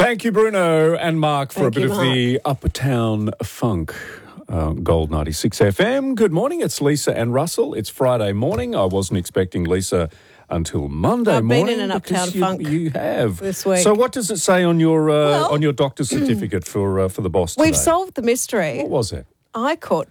Thank you, Bruno and Mark, for Thank a bit you, of the Uptown Funk. Gold 96 FM. Good morning. It's Lisa and Russell. It's Friday morning. I wasn't expecting Lisa until Monday I've morning. been in an Uptown Funk You have this week. So, what does it say on your doctor's certificate for the boss today? We've solved the mystery. What was it? I caught